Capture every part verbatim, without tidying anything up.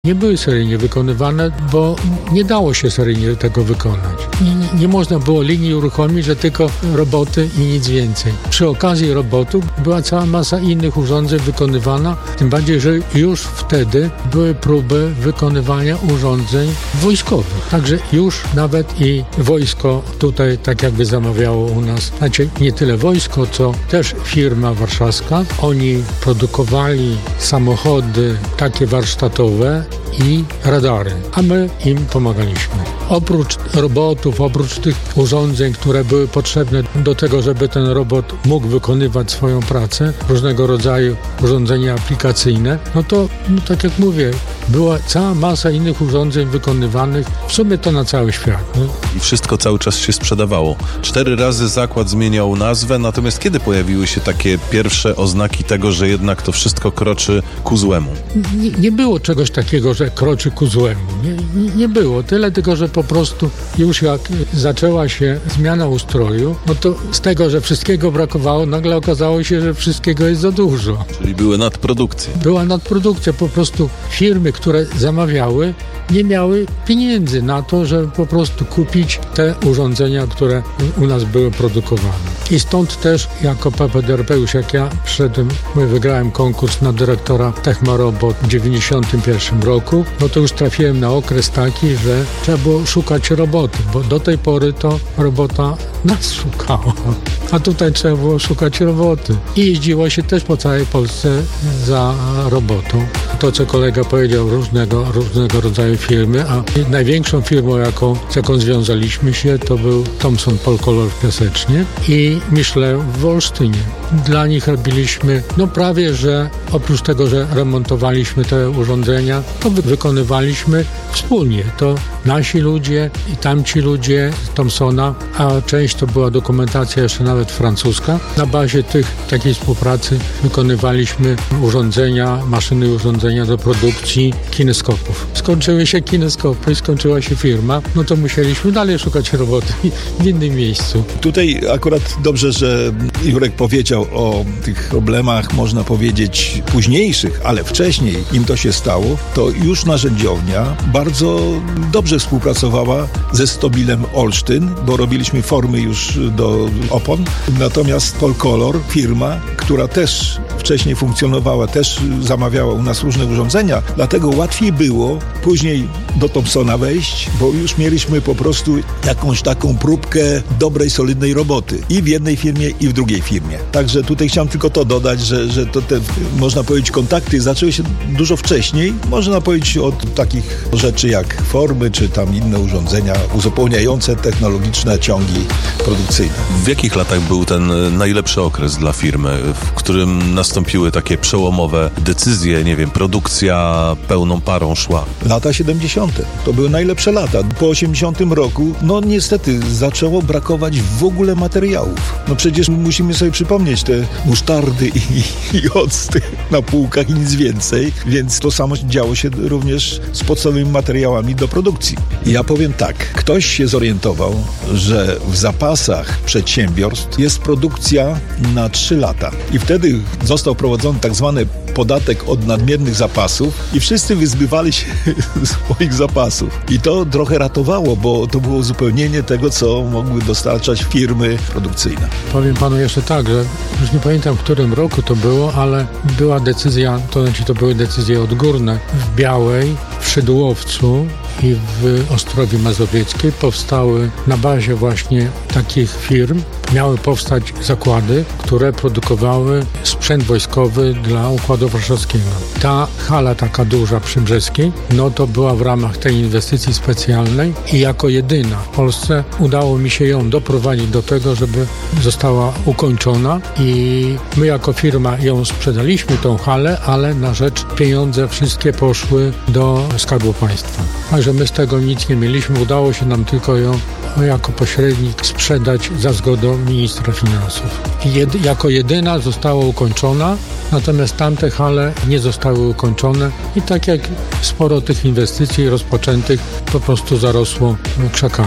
nie były seryjnie wykonywane, bo nie dało się seryjnie tego wykonać. Nie, nie można było linii uruchomić, że tylko roboty i nic więcej. Przy okazji robotów była cała masa innych urządzeń wykonywana, tym bardziej, że już wtedy były próby wykonywania urządzeń wojskowych. Także już nawet i wojsko tutaj tak jakby zamawiało u nas. Znaczy nie tyle wojsko, co też firma warszawska. Oni produkowali samochody takie warsztatowe i radary, a my im pomagaliśmy. Oprócz robotów, oprócz tych urządzeń, które były potrzebne do tego, żeby ten robot mógł wykonywać swoją pracę, różnego rodzaju urządzenia aplikacyjne, no to, no tak jak mówię, była cała masa innych urządzeń wykonywanych, w sumie to na cały świat. No. I wszystko cały czas się sprzedawało. Cztery razy zakład zmieniał nazwę, natomiast kiedy pojawiły się takie pierwsze oznaki tego, że jednak to wszystko kroczy ku złemu? Nie, nie było czegoś takiego, że kroczy ku złemu. Nie, nie, nie było. Tyle tylko, że po prostu już jak zaczęła się zmiana ustroju, no to z tego, że wszystkiego brakowało, nagle okazało się, że wszystkiego jest za dużo. Czyli były nadprodukcje. Była nadprodukcja. Po prostu firmy, które zamawiały, nie miały pieniędzy na to, żeby po prostu kupić te urządzenia, które u nas były produkowane. I stąd też jako P P D R P, już jak ja przyszedłem, wygrałem konkurs na dyrektora Techmarobot w dziewięćdziesiątym pierwszym roku, no to już trafiłem na okres taki, że trzeba było szukać roboty, bo do tej pory to robota nas szukała. A tutaj trzeba było szukać roboty. I jeździło się też po całej Polsce za robotą. To, co kolega powiedział, różnego, różnego rodzaju firmy, a największą firmą, jaką, z jaką związaliśmy się, to był Thomson Polkolor w Piasecznie i Michelin w Olsztynie. Dla nich robiliśmy, no prawie, że oprócz tego, że remontowaliśmy te urządzenia, to wykonywaliśmy wspólnie. To nasi ludzie i tamci ludzie z Thomsona, a część to była dokumentacja jeszcze nawet francuska. Na bazie tych takiej współpracy wykonywaliśmy urządzenia, maszyny i urządzenia do produkcji kineskopów. Skończyły się kineskopy, skończyła się firma, no to musieliśmy dalej szukać roboty w innym miejscu. Tutaj akurat dobrze, że Jurek powiedział o tych problemach, można powiedzieć, późniejszych, ale wcześniej im to się stało, to już narzędziownia bardzo dobrze współpracowała ze Stobilem Olsztyn, bo robiliśmy formy już do opon. Natomiast Polkolor, firma, która też wcześniej funkcjonowała, też zamawiała u nas różne urządzenia, dlatego łatwiej było później do Thomsona wejść, bo już mieliśmy po prostu jakąś taką próbkę dobrej, solidnej roboty i w jednej firmie, i w drugiej firmie. Także tutaj chciałem tylko to dodać, że, że to te, można powiedzieć, kontakty zaczęły się dużo wcześniej. Można powiedzieć od takich rzeczy jak formy, czy tam inne urządzenia uzupełniające technologiczne ciągi produkcyjne. W jakich latach był ten najlepszy okres dla firmy, w którym nastąpiły takie przełomowe decyzje, nie wiem, produkcja pełną parą szła? Lata siedemdziesiąte. To były najlepsze lata. Po osiemdziesiątym roku, no niestety zaczęło brakować w ogóle materiałów. No przecież musimy sobie przypomnieć te musztardy i, i octy na półkach i nic więcej, więc to samo działo się również z podstawowymi materiałami do produkcji. I ja powiem tak, ktoś się zorientował, że w zapasach przedsiębiorstw jest produkcja na trzy lata. I wtedy został wprowadzony tak zwany podatek od nadmiernych zapasów i wszyscy wyzbywali się swoich zapasów. I to trochę ratowało, bo to było uzupełnienie tego, co mogły dostarczać firmy produkcyjne. Powiem panu jeszcze tak, że już nie pamiętam, w którym roku to było, ale była decyzja, to znaczy to były decyzje odgórne. W Białej, w Szydłowcu i w Ostrowi Mazowieckiej powstały na bazie właśnie takich firm, miały powstać zakłady, które produkowały sprzęt wojskowy dla Układu Warszawskiego. Ta hala taka duża przy Brzeskiej, no to była w ramach tej inwestycji specjalnej i jako jedyna w Polsce udało mi się ją doprowadzić do tego, żeby została ukończona i my jako firma ją sprzedaliśmy, tą halę, ale na rzecz pieniądze wszystkie poszły do Skarbu Państwa. Także my z tego nic nie mieliśmy, udało się nam tylko ją jako pośrednik sprzedać za zgodą ministra finansów. I jed, jako jedyna została ukończona, natomiast tamte hale nie zostały ukończone i tak jak sporo tych inwestycji rozpoczętych po prostu zarosło krzakami.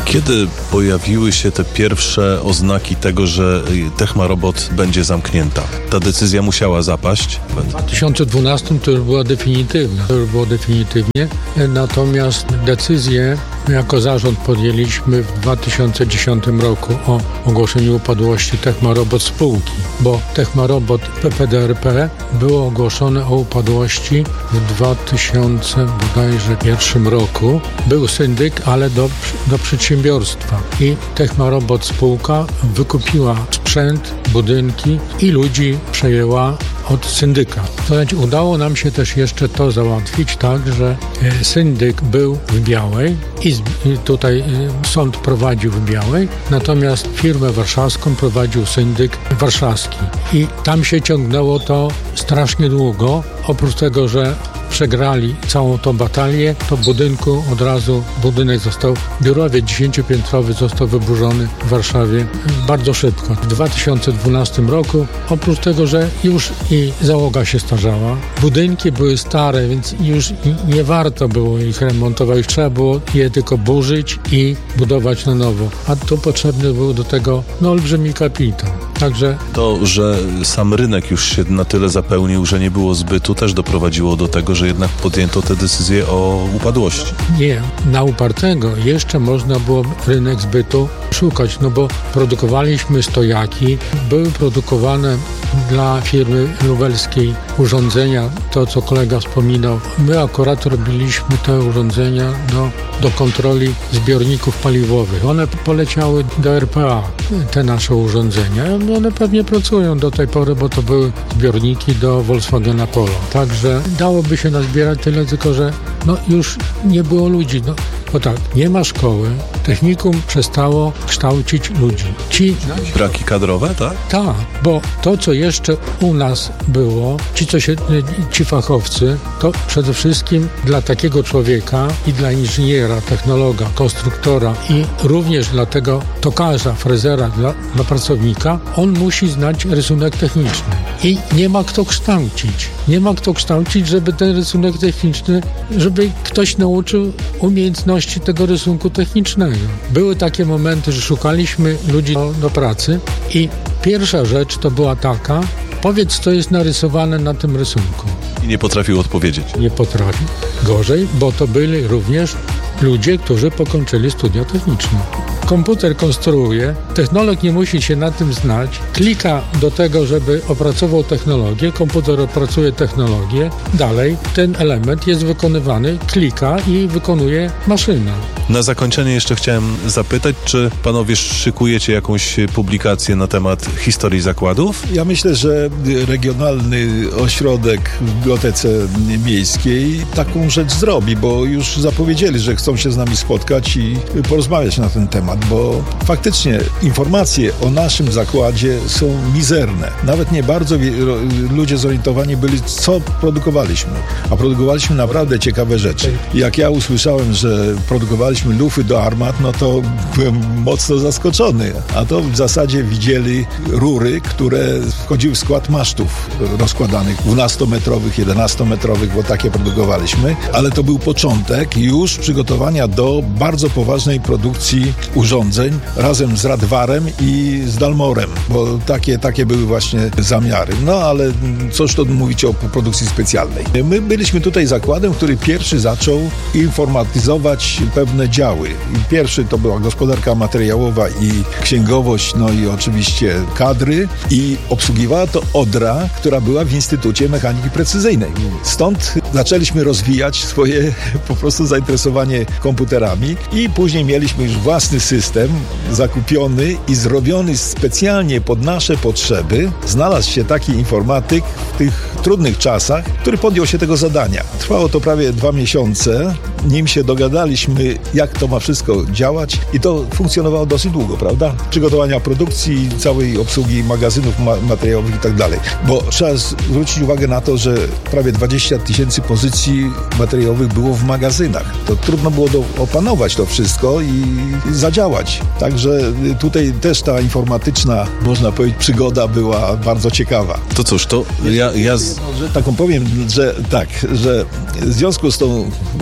Kiedy pojawiły się te pierwsze oznaki tego, że Techmarobot będzie zamknięta? Ta decyzja musiała zapaść? W dwa tysiące dwunastym to już była definitywna. To już było definitywnie. Natomiast decyzję jako zarząd podjęliśmy w dwa tysiące dziesiątym roku o ogłoszeniu upadłości Techmarobot spółki, bo Techmarobot P P D R P było ogłoszone o upadłości w dwa tysiące bodajże pierwszym roku. Był syndyk, ale do, do przedsiębiorstwa i Techmarobot spółka wykupiła sprzęt, budynki i ludzi przejęła od syndyka. To znaczy udało nam się też jeszcze to załatwić tak, że syndyk był w Białej i tutaj sąd prowadził w Białej, natomiast firmę warszawską prowadził syndyk warszawski. I tam się ciągnęło to strasznie długo, oprócz tego, że przegrali całą tą batalię, to w budynku od razu, budynek został, biurowiec dziesięciopiętrowy został wyburzony w Warszawie bardzo szybko. W dwa tysiące dwunastym roku, oprócz tego, że już i załoga się starzała, budynki były stare, więc już nie warto było ich remontować, już trzeba było je tylko burzyć i budować na nowo. A tu potrzebny był do tego no, olbrzymi kapitał. Także to, że sam rynek już się na tyle zapełnił, że nie było zbytu, też doprowadziło do tego, że jednak podjęto tę decyzję o upadłości. Nie, na upartego jeszcze można było rynek zbytu szukać, no bo produkowaliśmy stojaki, były produkowane dla firmy lubelskiej urządzenia, to co kolega wspominał. My akurat robiliśmy te urządzenia do, do kontroli zbiorników paliwowych. One poleciały do R P A, te nasze urządzenia. One pewnie pracują do tej pory, bo to były zbiorniki do Volkswagena Polo. Także dałoby się nazbierać tyle, tylko że no już nie było ludzi. No, bo tak, nie ma szkoły, technikum przestało kształcić ludzi. Ci braki kadrowe, tak? Tak, bo to, co jeszcze u nas było, ci, co się, ci fachowcy, to przede wszystkim dla takiego człowieka i dla inżyniera, technologa, konstruktora i również dla tego tokarza, frezera, dla, dla pracownika, on musi znać rysunek techniczny. I nie ma kto kształcić. Nie ma kto kształcić, żeby ten rysunek techniczny, żeby ktoś nauczył umiejętności tego rysunku technicznego. Były takie momenty, że szukaliśmy ludzi do, do pracy i pierwsza rzecz to była taka, powiedz, co jest narysowane na tym rysunku. I nie potrafił odpowiedzieć. Nie potrafi. Gorzej, bo to byli również ludzie, którzy pokończyli studia techniczne. Komputer konstruuje, technolog nie musi się na tym znać, klika do tego, żeby opracował technologię, komputer opracuje technologię, dalej ten element jest wykonywany, klika i wykonuje maszyna. Na zakończenie jeszcze chciałem zapytać, czy panowie szykujecie jakąś publikację na temat historii zakładów? Ja myślę, że regionalny ośrodek w Bibliotece Miejskiej taką rzecz zrobi, bo już zapowiedzieli, że chcą się z nami spotkać i porozmawiać na ten temat, bo faktycznie informacje o naszym zakładzie są mizerne. Nawet nie bardzo ludzie zorientowani byli, co produkowaliśmy. A produkowaliśmy naprawdę ciekawe rzeczy. Jak ja usłyszałem, że produkowaliśmy lufy do armat, no to byłem mocno zaskoczony. A to w zasadzie widzieli rury, które wchodziły w skład masztów rozkładanych, dwunastometrowych, jedenastometrowych, bo takie produkowaliśmy. Ale to był początek już przygotowania do bardzo poważnej produkcji urządzeń razem z Radwarem i z Dalmorem, bo takie, takie były właśnie zamiary. No ale cóż to mówić o produkcji specjalnej. My byliśmy tutaj zakładem, który pierwszy zaczął informatyzować pewne działy. Pierwszy to była gospodarka materiałowa i księgowość, no i oczywiście kadry i obsługiwała to Odra, która była w Instytucie Mechaniki Precyzyjnej. Stąd zaczęliśmy rozwijać swoje po prostu zainteresowanie komputerami i później mieliśmy już własny system zakupiony i zrobiony specjalnie pod nasze potrzeby. Znalazł się taki informatyk w tych trudnych czasach, który podjął się tego zadania. Trwało to prawie dwa miesiące, nim się dogadaliśmy, jak to ma wszystko działać i to funkcjonowało dosyć długo, prawda? Przygotowania produkcji, całej obsługi magazynów ma- materiałowych i tak dalej. Bo trzeba zwrócić uwagę na to, że prawie dwadzieścia tysięcy pozycji materiałowych było w magazynach. To trudno było do, opanować to wszystko i, i zadziałać. Także tutaj też ta informatyczna, można powiedzieć, przygoda była bardzo ciekawa. To cóż, to ja... ja z... Taką powiem, że tak, że w związku z tą rocznicą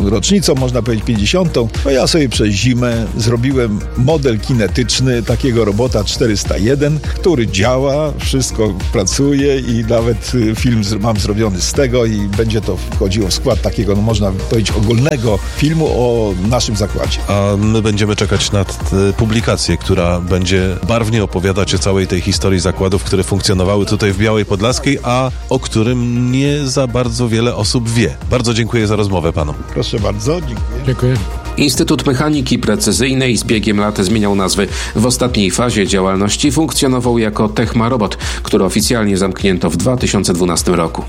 rocznicą, można powiedzieć pięćdziesiątą, to ja sobie przez zimę zrobiłem model kinetyczny takiego robota czterysta jeden, który działa, wszystko pracuje i nawet film mam zrobiony z tego i będzie to wchodziło w skład takiego, no można powiedzieć, ogólnego filmu o naszym zakładzie. A my będziemy czekać na publikację, która będzie barwnie opowiadać o całej tej historii zakładów, które funkcjonowały tutaj w Białej Podlaskiej, a o którym nie za bardzo wiele osób wie. Bardzo dziękuję za rozmowę panu. Proszę bardzo, dziękuję. Dziękuję. Instytut Mechaniki Precyzyjnej z biegiem lat zmieniał nazwy. W ostatniej fazie działalności funkcjonował jako Techmarobot, który oficjalnie zamknięto w dwa tysiące dwunastym roku.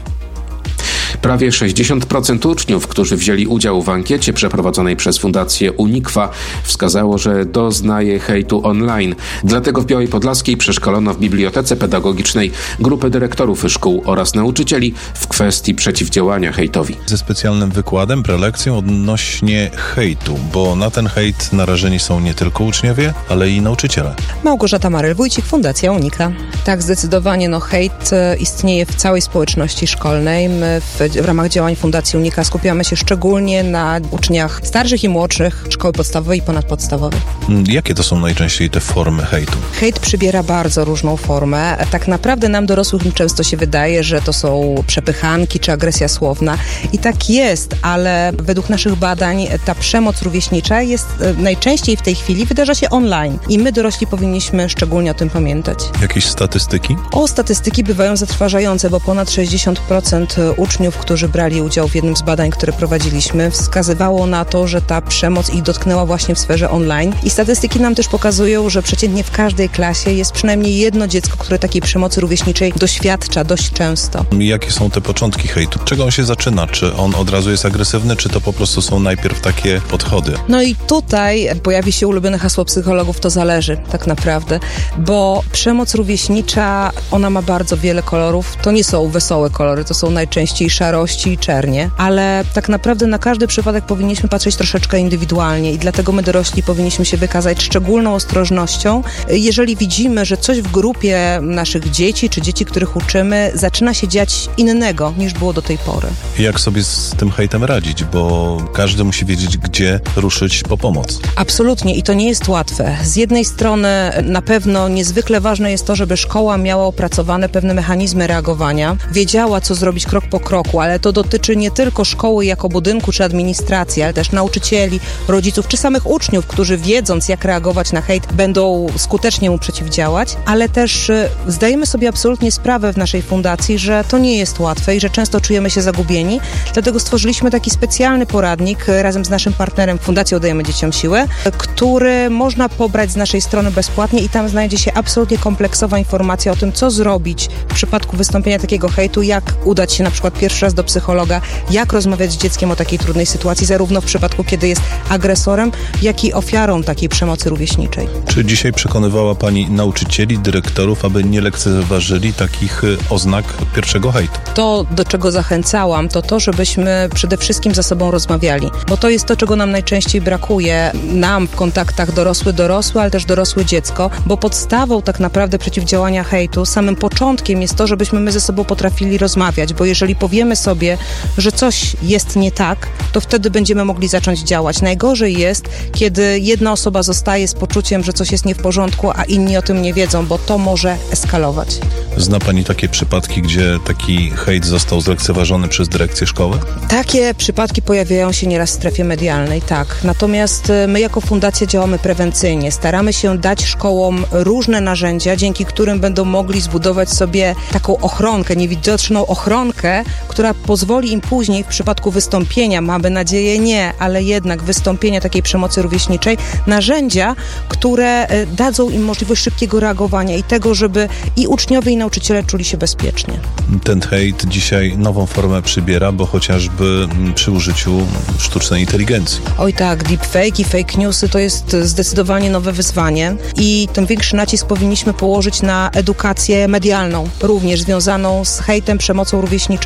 Prawie sześćdziesiąt procent uczniów, którzy wzięli udział w ankiecie przeprowadzonej przez Fundację Unikwa, wskazało, że doznaje hejtu online. Dlatego w Białej Podlaskiej przeszkolono w Bibliotece Pedagogicznej grupę dyrektorów szkół oraz nauczycieli w kwestii przeciwdziałania hejtowi. Ze specjalnym wykładem, prelekcją odnośnie hejtu, bo na ten hejt narażeni są nie tylko uczniowie, ale i nauczyciele. Małgorzata Maryl-Wójcik, Fundacja Unika. Tak, zdecydowanie, no hejt istnieje w całej społeczności szkolnej. My w W ramach działań Fundacji Unika skupiamy się szczególnie na uczniach starszych i młodszych szkoły podstawowej i ponadpodstawowej. Jakie to są najczęściej te formy hejtu? Hejt przybiera bardzo różną formę. Tak naprawdę nam dorosłym często się wydaje, że to są przepychanki czy agresja słowna. I tak jest, ale według naszych badań ta przemoc rówieśnicza jest najczęściej w tej chwili wydarza się online. I my dorośli powinniśmy szczególnie o tym pamiętać. Jakieś statystyki? O, statystyki bywają zatrważające, bo ponad sześćdziesiąt procent uczniów, którzy brali udział w jednym z badań, które prowadziliśmy, wskazywało na to, że ta przemoc ich dotknęła właśnie w sferze online. I statystyki nam też pokazują, że przeciętnie w każdej klasie jest przynajmniej jedno dziecko, które takiej przemocy rówieśniczej doświadcza dość często. Jakie są te początki hejtu? Czego on się zaczyna? Czy on od razu jest agresywny, czy to po prostu są najpierw takie podchody? No i tutaj pojawi się ulubione hasło psychologów, to zależy tak naprawdę, bo przemoc rówieśnicza, ona ma bardzo wiele kolorów. To nie są wesołe kolory, to są najczęściej szarości i czernie, ale tak naprawdę na każdy przypadek powinniśmy patrzeć troszeczkę indywidualnie i dlatego my dorośli powinniśmy się wykazać szczególną ostrożnością, jeżeli widzimy, że coś w grupie naszych dzieci czy dzieci, których uczymy, zaczyna się dziać innego niż było do tej pory. Jak sobie z tym hejtem radzić, bo każdy musi wiedzieć, gdzie ruszyć po pomoc. Absolutnie i to nie jest łatwe. Z jednej strony na pewno niezwykle ważne jest to, żeby szkoła miała opracowane pewne mechanizmy reagowania, wiedziała, co zrobić krok po kroku, ale to dotyczy nie tylko szkoły jako budynku czy administracji, ale też nauczycieli, rodziców czy samych uczniów, którzy wiedząc, jak reagować na hejt, będą skutecznie mu przeciwdziałać, ale też y, zdajemy sobie absolutnie sprawę w naszej fundacji, że to nie jest łatwe i że często czujemy się zagubieni, dlatego stworzyliśmy taki specjalny poradnik y, razem z naszym partnerem Fundacją Dajemy Dzieciom Siłę, y, który można pobrać z naszej strony bezpłatnie i tam znajdzie się absolutnie kompleksowa informacja o tym, co zrobić w przypadku wystąpienia takiego hejtu, jak udać się na przykład pierwszy raz do psychologa, jak rozmawiać z dzieckiem o takiej trudnej sytuacji, zarówno w przypadku, kiedy jest agresorem, jak i ofiarą takiej przemocy rówieśniczej. Czy dzisiaj przekonywała Pani nauczycieli, dyrektorów, aby nie lekceważyli takich oznak pierwszego hejtu? To, do czego zachęcałam, to to, żebyśmy przede wszystkim ze sobą rozmawiali, bo to jest to, czego nam najczęściej brakuje, nam w kontaktach dorosły-dorosły, ale też dorosły-dziecko, bo podstawą tak naprawdę przeciwdziałania hejtu, samym początkiem jest to, żebyśmy my ze sobą potrafili rozmawiać, bo jeżeli powiemy sobie, że coś jest nie tak, to wtedy będziemy mogli zacząć działać. Najgorzej jest, kiedy jedna osoba zostaje z poczuciem, że coś jest nie w porządku, a inni o tym nie wiedzą, bo to może eskalować. Zna Pani takie przypadki, gdzie taki hejt został zlekceważony przez dyrekcję szkoły? Takie przypadki pojawiają się nieraz w strefie medialnej, tak. Natomiast my jako fundacja działamy prewencyjnie. Staramy się dać szkołom różne narzędzia, dzięki którym będą mogli zbudować sobie taką ochronkę, niewidoczną ochronkę, która pozwoli im później w przypadku wystąpienia, mamy nadzieję nie, ale jednak wystąpienia takiej przemocy rówieśniczej, narzędzia, które dadzą im możliwość szybkiego reagowania i tego, żeby i uczniowie, i nauczyciele czuli się bezpiecznie. Ten hejt dzisiaj nową formę przybiera, bo chociażby przy użyciu sztucznej inteligencji. Oj tak, deepfake i fake newsy to jest zdecydowanie nowe wyzwanie i ten większy nacisk powinniśmy położyć na edukację medialną, również związaną z hejtem, przemocą rówieśniczą,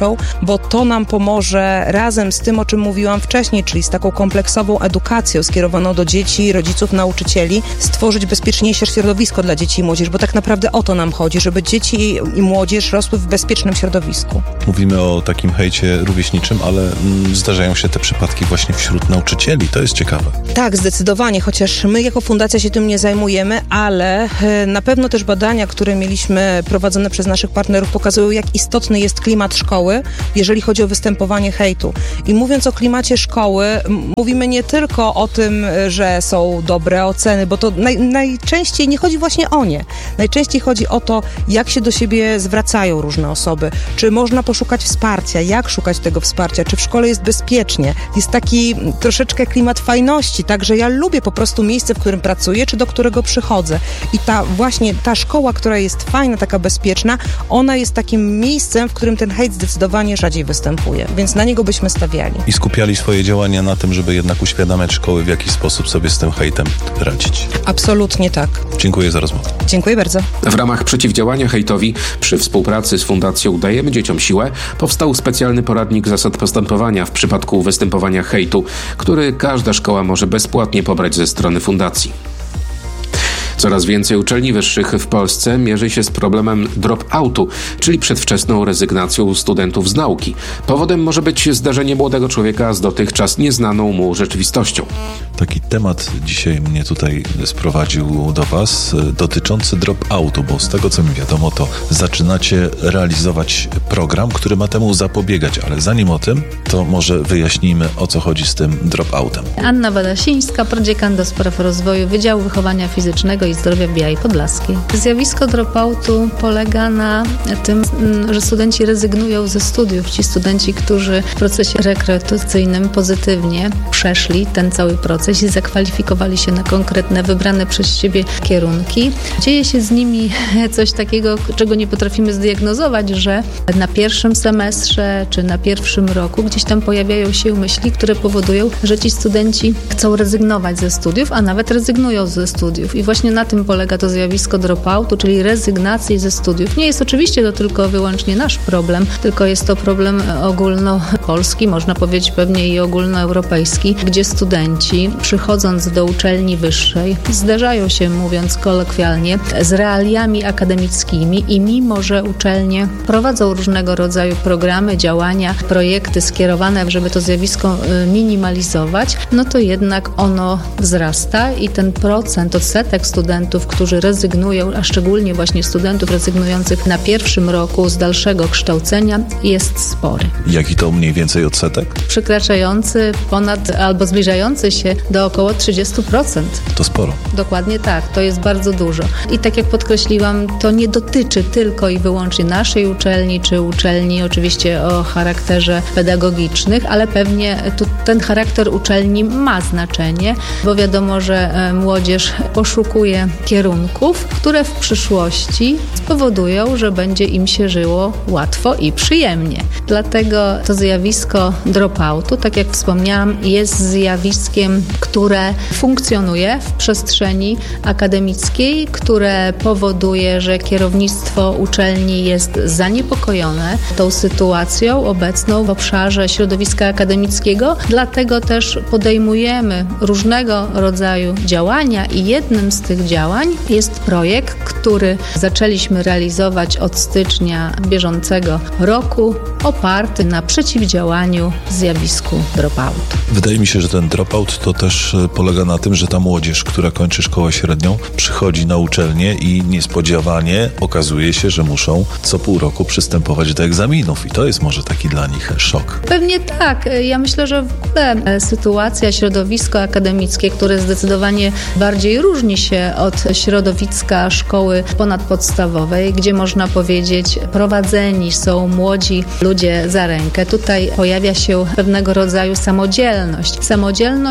bo to nam pomoże razem z tym, o czym mówiłam wcześniej, czyli z taką kompleksową edukacją skierowaną do dzieci, rodziców, nauczycieli, stworzyć bezpieczniejsze środowisko dla dzieci i młodzieży, bo tak naprawdę o to nam chodzi, żeby dzieci i młodzież rosły w bezpiecznym środowisku. Mówimy o takim hejcie rówieśniczym, ale mm, zdarzają się te przypadki właśnie wśród nauczycieli. To jest ciekawe. Tak, zdecydowanie, chociaż my jako fundacja się tym nie zajmujemy, ale na pewno też badania, które mieliśmy prowadzone przez naszych partnerów, pokazują, jak istotny jest klimat szkoły, jeżeli chodzi o występowanie hejtu. I mówiąc o klimacie szkoły, mówimy nie tylko o tym, że są dobre oceny, bo to naj, najczęściej nie chodzi właśnie o nie. Najczęściej chodzi o to, jak się do siebie zwracają różne osoby, czy można poszukać wsparcia, jak szukać tego wsparcia, czy w szkole jest bezpiecznie. Jest taki troszeczkę klimat fajności, także ja lubię po prostu miejsce, w którym pracuję, czy do którego przychodzę. I ta właśnie ta szkoła, która jest fajna, taka bezpieczna, ona jest takim miejscem, w którym ten hejt zdecydowanie rzadziej występuje, więc na niego byśmy stawiali. I skupiali swoje działania na tym, żeby jednak uświadamiać szkoły, w jaki sposób sobie z tym hejtem radzić. Absolutnie tak. Dziękuję za rozmowę. Dziękuję bardzo. W ramach przeciwdziałania hejtowi przy współpracy z Fundacją Dajemy Dzieciom Siłę powstał specjalny poradnik zasad postępowania w przypadku występowania hejtu, który każda szkoła może bezpłatnie pobrać ze strony fundacji. Coraz więcej uczelni wyższych w Polsce mierzy się z problemem drop-outu, czyli przedwczesną rezygnacją studentów z nauki. Powodem może być zdarzenie młodego człowieka z dotychczas nieznaną mu rzeczywistością. Taki temat dzisiaj mnie tutaj sprowadził do Was, dotyczący drop-outu, bo z tego co mi wiadomo, to zaczynacie realizować program, który ma temu zapobiegać, ale zanim o tym, to może wyjaśnijmy, o co chodzi z tym drop-outem. Anna Badasińska, prodziekan do spraw rozwoju Wydziału Wychowania Fizycznego i Zdrowia w Białej Podlaskiej. Zjawisko dropoutu polega na tym, że studenci rezygnują ze studiów. Ci studenci, którzy w procesie rekrutacyjnym pozytywnie przeszli ten cały proces i zakwalifikowali się na konkretne, wybrane przez siebie kierunki. Dzieje się z nimi coś takiego, czego nie potrafimy zdiagnozować, że na pierwszym semestrze czy na pierwszym roku gdzieś tam pojawiają się myśli, które powodują, że ci studenci chcą rezygnować ze studiów, a nawet rezygnują ze studiów. I właśnie na tym polega to zjawisko dropoutu, czyli rezygnacji ze studiów. Nie jest oczywiście to tylko wyłącznie nasz problem, tylko jest to problem ogólnopolski, można powiedzieć pewnie i ogólnoeuropejski, gdzie studenci, przychodząc do uczelni wyższej, zderzają się, mówiąc kolokwialnie, z realiami akademickimi i mimo, że uczelnie prowadzą różnego rodzaju programy, działania, projekty skierowane, żeby to zjawisko minimalizować, no to jednak ono wzrasta i ten procent, odsetek studentów, którzy rezygnują, a szczególnie właśnie studentów rezygnujących na pierwszym roku z dalszego kształcenia, jest spory. Jaki to mniej więcej odsetek? Przekraczający ponad albo zbliżający się do około trzydzieści procent. To sporo. Dokładnie tak, to jest bardzo dużo. I tak jak podkreśliłam, to nie dotyczy tylko i wyłącznie naszej uczelni, czy uczelni oczywiście o charakterze pedagogicznych, ale pewnie tu ten charakter uczelni ma znaczenie, bo wiadomo, że młodzież poszukuje kierunków, które w przyszłości spowodują, że będzie im się żyło łatwo i przyjemnie. Dlatego to zjawisko dropoutu, tak jak wspomniałam, jest zjawiskiem, które funkcjonuje w przestrzeni akademickiej, które powoduje, że kierownictwo uczelni jest zaniepokojone tą sytuacją obecną w obszarze środowiska akademickiego. Dlatego też podejmujemy różnego rodzaju działania i jednym z tych działań jest projekt, który zaczęliśmy realizować od stycznia bieżącego roku, oparty na przeciwdziałaniu zjawisku dropoutu. Wydaje mi się, że ten dropout to też polega na tym, że ta młodzież, która kończy szkołę średnią, przychodzi na uczelnię i niespodziewanie okazuje się, że muszą co pół roku przystępować do egzaminów i to jest może taki dla nich szok. Pewnie tak. Ja myślę, że w ogóle sytuacja, środowisko akademickie, które zdecydowanie bardziej różni się od środowiska szkoły ponadpodstawowej, gdzie można powiedzieć prowadzeni są młodzi ludzie za rękę. Tutaj pojawia się pewnego rodzaju samodzielność. Samodzielność z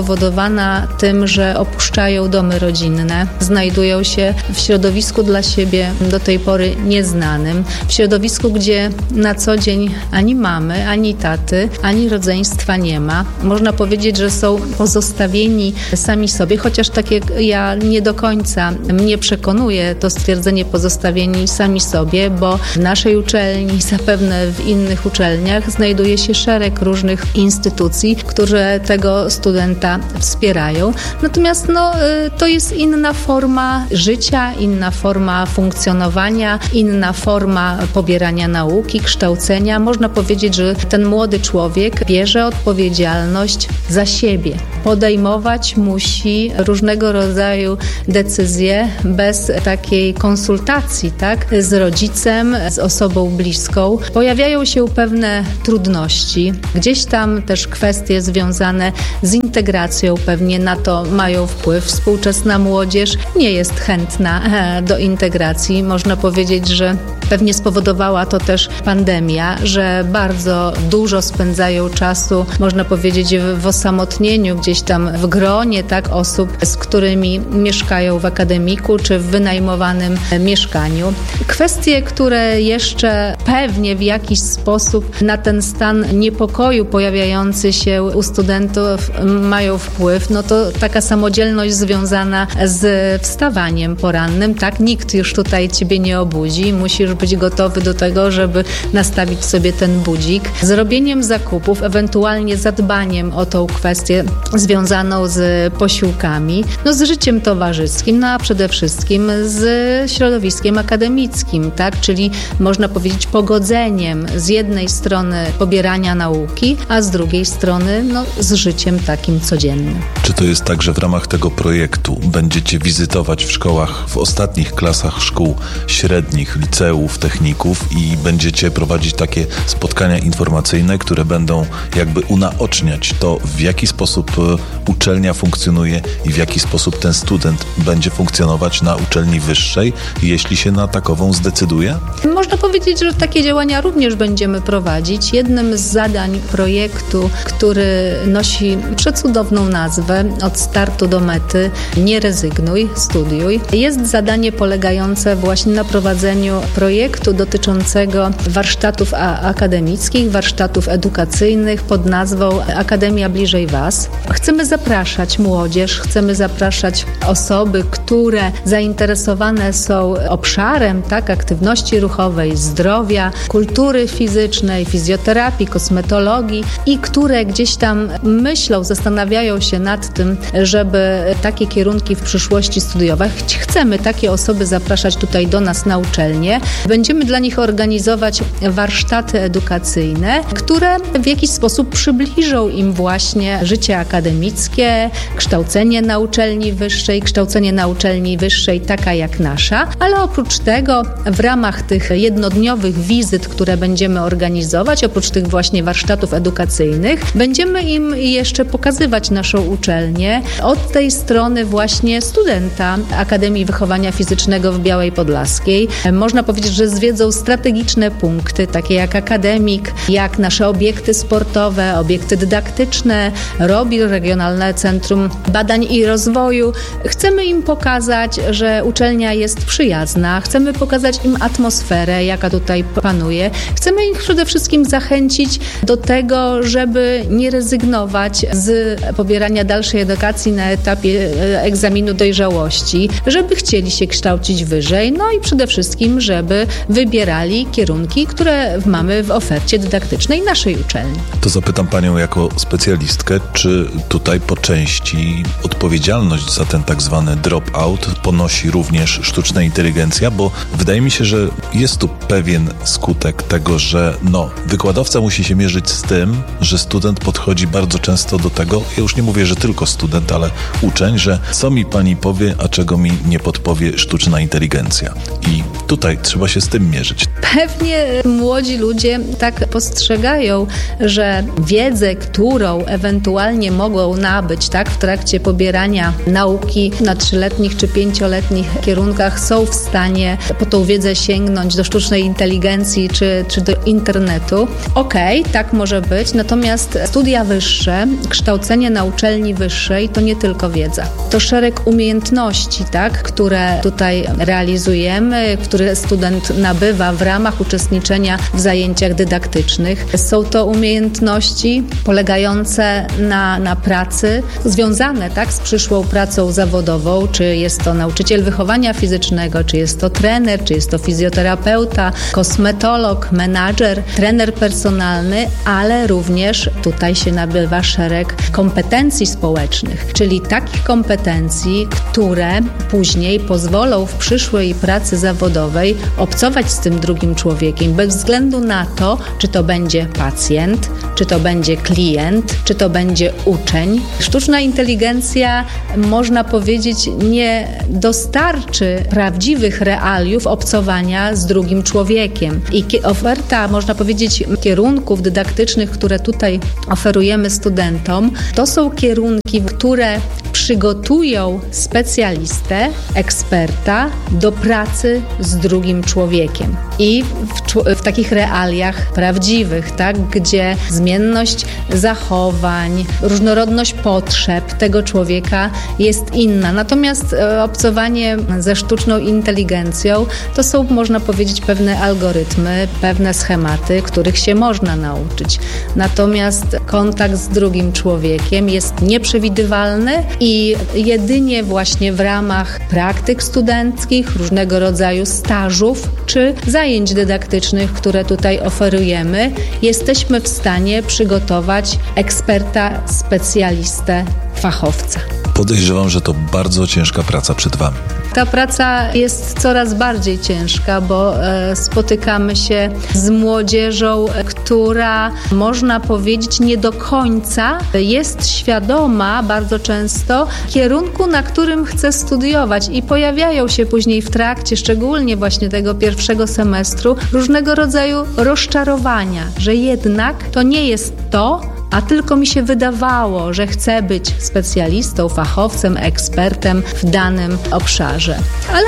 spowodowana tym, że opuszczają domy rodzinne, znajdują się w środowisku dla siebie do tej pory nieznanym, w środowisku, gdzie na co dzień ani mamy, ani taty, ani rodzeństwa nie ma. Można powiedzieć, że są pozostawieni sami sobie, chociaż tak jak ja nie do końca mnie przekonuje to stwierdzenie pozostawieni sami sobie, bo w naszej uczelni, zapewne w innych uczelniach znajduje się szereg różnych instytucji, które tego studenta wspierają. Natomiast no, to jest inna forma życia, inna forma funkcjonowania, inna forma pobierania nauki, kształcenia. Można powiedzieć, że ten młody człowiek bierze odpowiedzialność za siebie. Podejmować musi różnego rodzaju decyzje bez takiej konsultacji, tak, z rodzicem, z osobą bliską. Pojawiają się pewne trudności. Gdzieś tam też kwestie związane z integracją pewnie na to mają wpływ. Współczesna młodzież nie jest chętna do integracji. Można powiedzieć, że pewnie spowodowała to też pandemia, że bardzo dużo spędzają czasu, można powiedzieć, w osamotnieniu, gdzieś tam w gronie, tak, osób, z którymi mieszkają w akademiku czy w wynajmowanym mieszkaniu. Kwestie, które jeszcze pewnie w jakiś sposób na ten stan niepokoju pojawiający się u studentów mają wpływ, no to taka samodzielność związana z wstawaniem porannym, tak, nikt już tutaj ciebie nie obudzi, musisz być gotowy do tego, żeby nastawić sobie ten budzik. Zrobieniem zakupów, ewentualnie zadbaniem o tą kwestię związaną z posiłkami, no z życiem towarzyskim, no a przede wszystkim z środowiskiem akademickim, tak, czyli można powiedzieć pogodzeniem z jednej strony pobierania nauki, a z drugiej strony no, z życiem takim codziennym. Czy to jest tak, że w ramach tego projektu będziecie wizytować w szkołach, w ostatnich klasach szkół średnich, liceów, techników i będziecie prowadzić takie spotkania informacyjne, które będą jakby unaoczniać to, w jaki sposób uczelnia funkcjonuje i w jaki sposób ten student będzie funkcjonować na uczelni wyższej, jeśli się na takową zdecyduje? Można powiedzieć, że takie działania również będziemy prowadzić. Jednym z zadań projektu, który nosi przecudowną nazwę Od startu do mety, nie rezygnuj, studiuj, jest zadanie polegające właśnie na prowadzeniu projektu dotyczącego warsztatów akademickich, warsztatów edukacyjnych pod nazwą Akademia Bliżej Was. Chcemy zapraszać młodzież, chcemy zapraszać osoby, które zainteresowane są obszarem, tak, aktywności ruchowej, zdrowia, kultury fizycznej, fizjoterapii, kosmetologii i które gdzieś tam myślą, zastanawiają się nad tym, żeby takie kierunki w przyszłości studiować. Chcemy takie osoby zapraszać tutaj do nas na uczelnię. Będziemy dla nich organizować warsztaty edukacyjne, które w jakiś sposób przybliżą im właśnie życie akademickie, kształcenie na uczelni wyższej, kształcenie na uczelni wyższej taka jak nasza, ale oprócz tego w ramach tych jednodniowych wizyt, które będziemy organizować, oprócz tych właśnie warsztatów edukacyjnych, będziemy im jeszcze pokazywać naszą uczelnię od tej strony właśnie studenta Akademii Wychowania Fizycznego w Białej Podlaskiej. Można powiedzieć, że zwiedzą strategiczne punkty, takie jak akademik, jak nasze obiekty sportowe, obiekty dydaktyczne, ROBIR, Regionalne Centrum Badań i Rozwoju. Chcemy im pokazać, że uczelnia jest przyjazna, chcemy pokazać im atmosferę, jaka tutaj panuje. Chcemy ich przede wszystkim zachęcić do tego, żeby nie rezygnować z pobierania dalszej edukacji na etapie egzaminu dojrzałości, żeby chcieli się kształcić wyżej, no i przede wszystkim, żeby wybierali kierunki, które mamy w ofercie dydaktycznej naszej uczelni. To zapytam Panią jako specjalistkę, czy tutaj po części odpowiedzialność za ten tak zwany drop-out ponosi również sztuczna inteligencja, bo wydaje mi się, że jest tu pewien skutek tego, że no, wykładowca musi się mierzyć z tym, że student podchodzi bardzo często do tego, ja już nie mówię, że tylko student, ale uczeń, że co mi Pani powie, a czego mi nie podpowie sztuczna inteligencja. I tutaj trzeba się z tym mierzyć. Pewnie młodzi ludzie tak postrzegają, że wiedzę, którą ewentualnie mogą mogą nabyć, tak, w trakcie pobierania nauki na trzyletnich czy pięcioletnich kierunkach, są w stanie po tą wiedzę sięgnąć do sztucznej inteligencji czy, czy do internetu. Okej, okay, tak może być, natomiast studia wyższe, kształcenie na uczelni wyższej to nie tylko wiedza. To szereg umiejętności, tak, które tutaj realizujemy, które student nabywa w ramach uczestniczenia w zajęciach dydaktycznych. Są to umiejętności polegające na, na pracy, związane, tak, z przyszłą pracą zawodową, czy jest to nauczyciel wychowania fizycznego, czy jest to trener, czy jest to fizjoterapeuta, kosmetolog, menadżer, trener personalny, ale również tutaj się nabywa szereg kompetencji społecznych, czyli takich kompetencji, które później pozwolą w przyszłej pracy zawodowej obcować z tym drugim człowiekiem, bez względu na to, czy to będzie pacjent, czy to będzie klient, czy to będzie uczeń. Sztuczna inteligencja, można powiedzieć, nie dostarczy prawdziwych realiów obcowania z drugim człowiekiem. I oferta, można powiedzieć, kierunków dydaktycznych, które tutaj oferujemy studentom, to są kierunki, które przygotują specjalistę, eksperta do pracy z drugim człowiekiem. I w, w takich realiach prawdziwych, tak, gdzie zmienność zachowań, różnorodność potrzeb tego człowieka jest inna. Natomiast e, obcowanie ze sztuczną inteligencją to są, można powiedzieć, pewne algorytmy, pewne schematy, których się można nauczyć. Natomiast kontakt z drugim człowiekiem jest nieprzewidywalny i jedynie właśnie w ramach praktyk studenckich, różnego rodzaju stażów czy zajęć dydaktycznych, które tutaj oferujemy, jesteśmy w stanie przygotować eksperta, specjalistę, fachowca. Podejrzewam, że to bardzo ciężka praca przed Wami. Ta praca jest coraz bardziej ciężka, bo e, spotykamy się z młodzieżą, która, można powiedzieć, nie do końca jest świadoma bardzo często kierunku, na którym chce studiować, i pojawiają się później w trakcie, szczególnie właśnie tego pierwszego semestru, różnego rodzaju rozczarowania, że jednak to nie jest to, a tylko mi się wydawało, że chcę być specjalistą, fachowcem, ekspertem w danym obszarze. Ale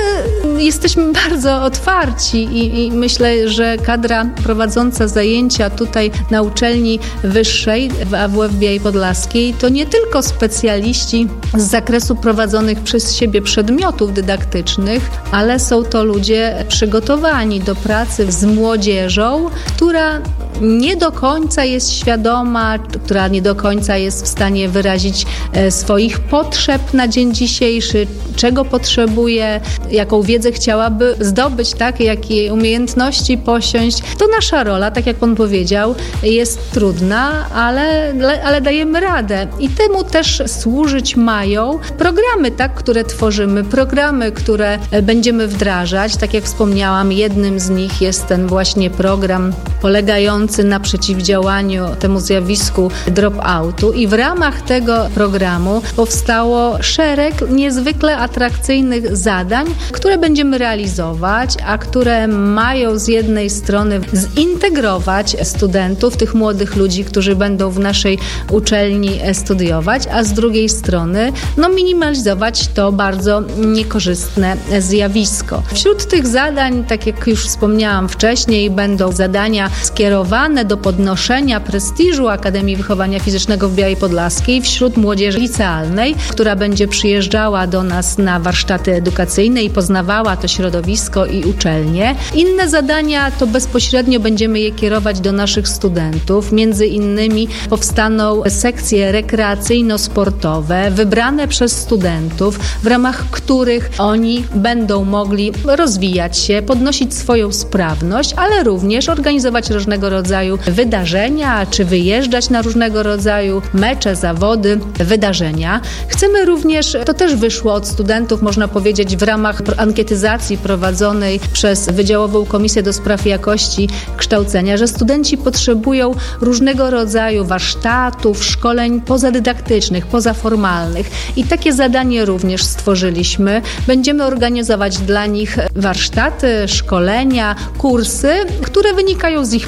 my jesteśmy bardzo otwarci i, i myślę, że kadra prowadząca zajęcia tutaj na uczelni wyższej w A W F Białej Podlaskiej to nie tylko specjaliści z zakresu prowadzonych przez siebie przedmiotów dydaktycznych, ale są to ludzie przygotowani do pracy z młodzieżą, która nie do końca jest świadoma, która nie do końca jest w stanie wyrazić swoich potrzeb na dzień dzisiejszy, czego potrzebuje, jaką wiedzę chciałaby zdobyć, tak, jakie umiejętności posiąść. To nasza rola, tak jak Pan powiedział, jest trudna, ale, ale dajemy radę. I temu też służyć mają programy, tak, które tworzymy, programy, które będziemy wdrażać. Tak jak wspomniałam, jednym z nich jest ten właśnie program polegający na przeciwdziałaniu temu zjawisku drop-outu, i w ramach tego programu powstało szereg niezwykle atrakcyjnych zadań, które będziemy realizować, a które mają z jednej strony zintegrować studentów, tych młodych ludzi, którzy będą w naszej uczelni studiować, a z drugiej strony no, minimalizować to bardzo niekorzystne zjawisko. Wśród tych zadań, tak jak już wspomniałam wcześniej, będą zadania skierowane do podnoszenia prestiżu Akademii Wychowania Fizycznego w Białej Podlaskiej wśród młodzieży licealnej, która będzie przyjeżdżała do nas na warsztaty edukacyjne i poznawała to środowisko i uczelnię. Inne zadania to bezpośrednio będziemy je kierować do naszych studentów. Między innymi powstaną sekcje rekreacyjno-sportowe wybrane przez studentów, w ramach których oni będą mogli rozwijać się, podnosić swoją sprawność, ale również organizować różnego rodzaju wydarzenia, czy wyjeżdżać na różnego rodzaju mecze, zawody, wydarzenia. Chcemy również, to też wyszło od studentów, można powiedzieć, w ramach ankietyzacji prowadzonej przez Wydziałową Komisję do Spraw Jakości Kształcenia, że studenci potrzebują różnego rodzaju warsztatów, szkoleń pozadydaktycznych, pozaformalnych, i takie zadanie również stworzyliśmy. Będziemy organizować dla nich warsztaty, szkolenia, kursy, które wynikają z ich potrzeb.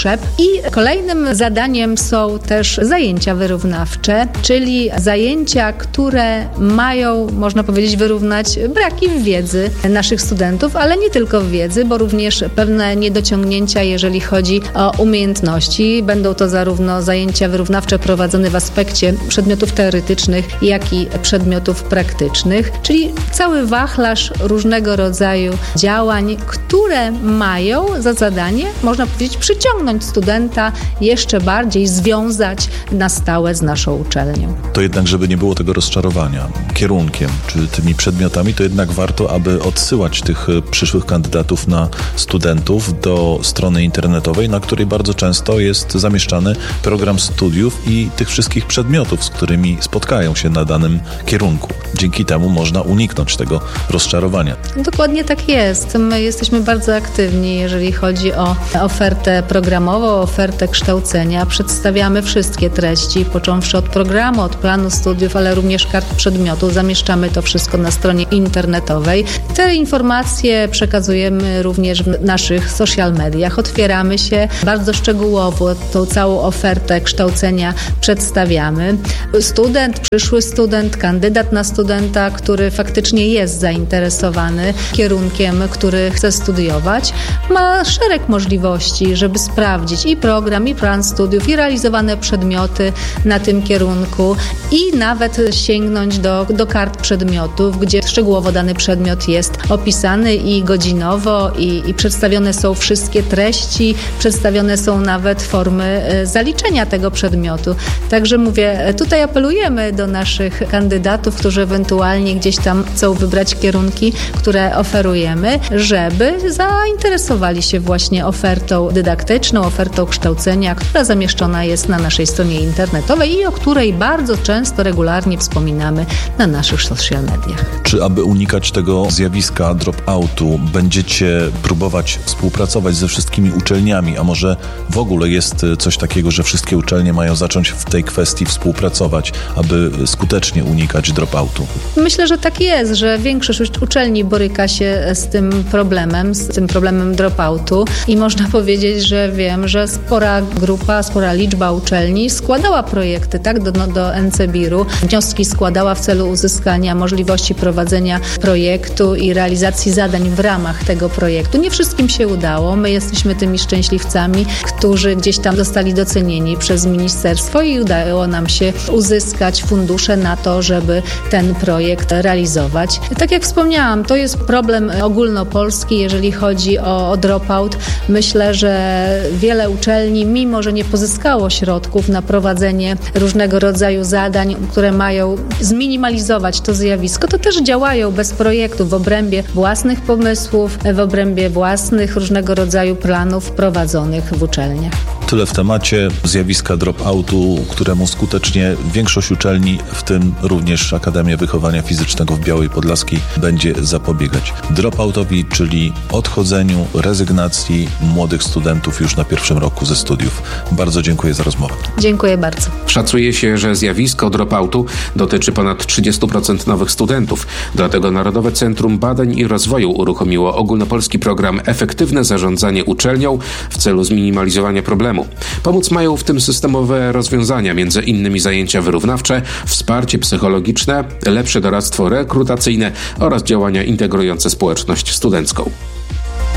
potrzeb. I kolejnym zadaniem są też zajęcia wyrównawcze, czyli zajęcia, które mają, można powiedzieć, wyrównać braki w wiedzy naszych studentów, ale nie tylko w wiedzy, bo również pewne niedociągnięcia, jeżeli chodzi o umiejętności. Będą to zarówno zajęcia wyrównawcze prowadzone w aspekcie przedmiotów teoretycznych, jak i przedmiotów praktycznych, czyli cały wachlarz różnego rodzaju działań, które mają za zadanie, można powiedzieć, przyciągnąć studenta, jeszcze bardziej związać na stałe z naszą uczelnią. To jednak, żeby nie było tego rozczarowania kierunkiem czy tymi przedmiotami, to jednak warto, aby odsyłać tych przyszłych kandydatów na studentów do strony internetowej, na której bardzo często jest zamieszczany program studiów i tych wszystkich przedmiotów, z którymi spotkają się na danym kierunku. Dzięki temu można uniknąć tego rozczarowania. Dokładnie tak jest. My jesteśmy bardzo aktywni, jeżeli chodzi o ofertę programową, ofertę kształcenia. Przedstawiamy wszystkie treści, począwszy od programu, od planu studiów, ale również kart przedmiotów. Zamieszczamy to wszystko na stronie internetowej. Te informacje przekazujemy również w naszych social mediach. Otwieramy się bardzo szczegółowo, tą całą ofertę kształcenia przedstawiamy. Student, przyszły student, kandydat na studenta, który faktycznie jest zainteresowany kierunkiem, który chce studiować, ma szereg możliwości, żeby sprawdzić i program, i plan studiów, i realizowane przedmioty na tym kierunku i nawet sięgnąć do, do kart przedmiotów, gdzie szczegółowo dany przedmiot jest opisany i godzinowo i, i przedstawione są wszystkie treści, przedstawione są nawet formy zaliczenia tego przedmiotu. Także mówię, tutaj apelujemy do naszych kandydatów, którzy ewentualnie gdzieś tam chcą wybrać kierunki, które oferujemy, żeby zainteresowali się właśnie ofertą dydaktyczną, ofertą kształcenia, która zamieszczona jest na naszej stronie internetowej i o której bardzo często, regularnie wspominamy na naszych social mediach. Czy aby unikać tego zjawiska drop-outu będziecie próbować współpracować ze wszystkimi uczelniami, a może w ogóle jest coś takiego, że wszystkie uczelnie mają zacząć w tej kwestii współpracować, aby skutecznie unikać drop-outu? Myślę, że tak jest, że większość uczelni boryka się z tym problemem, z tym problemem drop-outu i można powiedzieć, że wiem, że spora grupa, spora liczba uczelni składała projekty, tak, do, no, do N C B I R-u. Wnioski składała w celu uzyskania możliwości prowadzenia projektu i realizacji zadań w ramach tego projektu. Nie wszystkim się udało. My jesteśmy tymi szczęśliwcami, którzy gdzieś tam zostali docenieni przez ministerstwo i udało nam się uzyskać fundusze na to, żeby ten projekt realizować. Tak jak wspomniałam, to jest problem ogólnopolski, jeżeli chodzi o, o dropout. Myślę, że wiele uczelni, mimo że nie pozyskało środków na prowadzenie różnego rodzaju zadań, które mają zminimalizować to zjawisko, to też działają bez projektów w obrębie własnych pomysłów, w obrębie własnych różnego rodzaju planów prowadzonych w uczelniach. Tyle w temacie zjawiska drop-outu, któremu skutecznie większość uczelni, w tym również Akademia Wychowania Fizycznego w Białej Podlaskiej, będzie zapobiegać drop-outowi, czyli odchodzeniu, rezygnacji młodych studentów już na pierwszym roku ze studiów. Bardzo dziękuję za rozmowę. Dziękuję bardzo. Szacuje się, że zjawisko drop-outu dotyczy ponad trzydzieści procent nowych studentów. Dlatego Narodowe Centrum Badań i Rozwoju uruchomiło ogólnopolski program Efektywne zarządzanie uczelnią w celu zminimalizowania problemu. Pomóc mają w tym systemowe rozwiązania, między innymi zajęcia wyrównawcze, wsparcie psychologiczne, lepsze doradztwo rekrutacyjne oraz działania integrujące społeczność studencką.